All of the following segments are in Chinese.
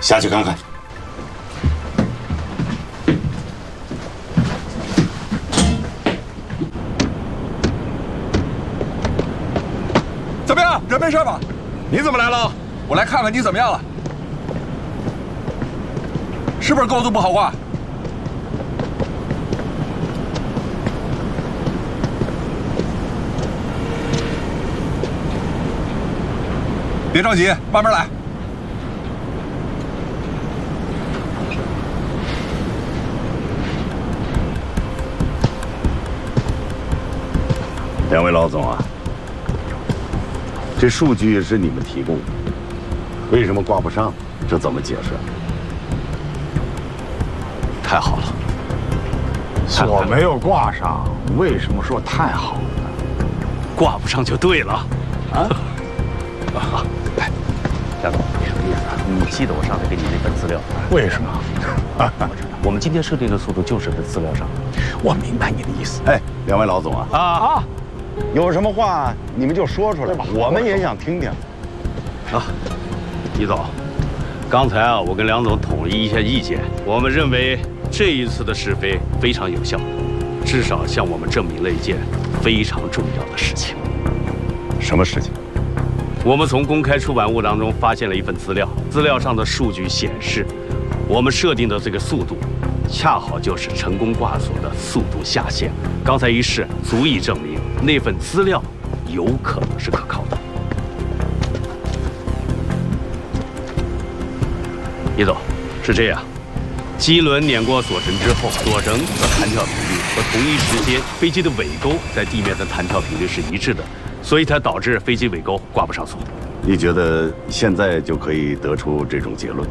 下去看看。 怎么样？人没事吧？ 你怎么来了？ 我来看看你怎么样了。是不是构筑不好挂？别着急，慢慢来。 两位老总啊，这数据是你们提供的，为什么挂不上？这怎么解释？ 太好了， 锁没有挂上，为什么说太好呢？ 挂不上就对了。啊？ 哎，贾总，你什么意思啊？你记得我上次给你那份资料？ 为什么？ 我知道，我们今天设定的速度就是在资料上。 我明白你的意思。 哎，两位老总啊， 有什么话你们就说出来吧，我们也想听听。 李总，刚才啊，我跟梁总统一一下意见，我们认为这一次的试飞非常有效，至少向我们证明了一件非常重要的事情。 什么事情？ 我们从公开出版物当中发现了一份资料，资料上的数据显示，我们设定的这个速度，恰好就是成功挂锁的速度下限。刚才一试，足以证明那份资料有可能是可靠的。李总，是这样，机轮碾过锁绳之后，锁绳的弹跳频率和同一时间飞机的尾钩在地面的弹跳频率是一致的，所以才导致飞机尾钩挂不上锁。 你觉得现在就可以得出这种结论？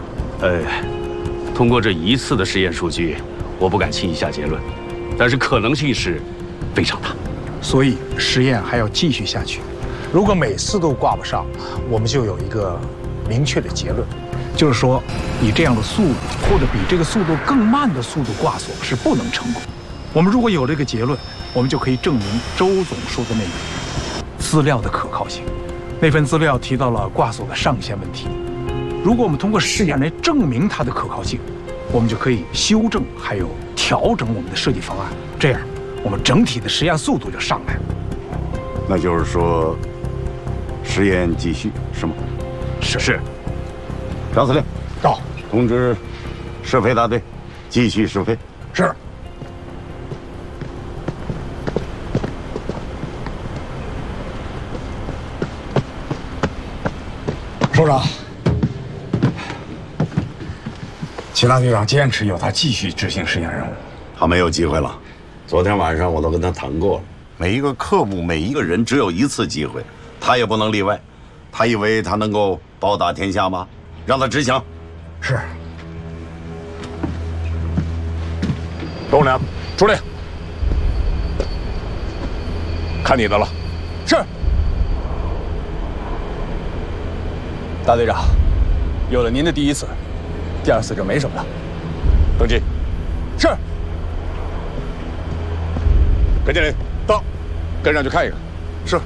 通过这一次的实验数据，我不敢轻易下结论，但是可能性是非常大。 所以实验还要继续下去。如果每次都挂不上，我们就有一个明确的结论，就是说以这样的速度或者比这个速度更慢的速度挂锁是不能成功。我们如果有这个结论，我们就可以证明周总说的那个资料的可靠性。那份资料提到了挂锁的上限问题，如果我们通过试验来证明它的可靠性，我们就可以修正还有调整我们的设计方案，这样我们整体的实验速度就上来了。 那就是说，实验继续是吗？ 是。 张司令， 到， 通知试飞大队，继续试飞。 是。首长，齐大队长坚持要他继续执行实验任务。 他没有机会了。昨天晚上我都跟他谈过了，每一个科目每一个人只有一次机会，他也不能例外。他以为他能够包打天下吗？让他执行。 是。 董事长，出令，看你的了。 是。 大队长，有了您的第一次，第二次就没什么了。登记。是。跟经理到，跟上去看一看。是。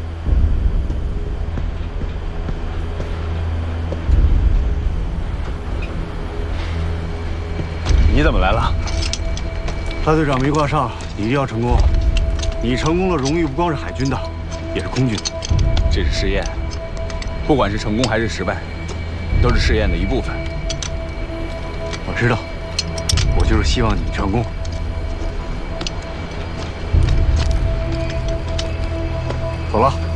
你怎么来了？大队长没挂上，你一定要成功。你成功了，荣誉不光是海军的，也是空军的。 这是试验，不管是成功还是失败，都是试验的一部分。 我知道，我就是希望你成功。走了。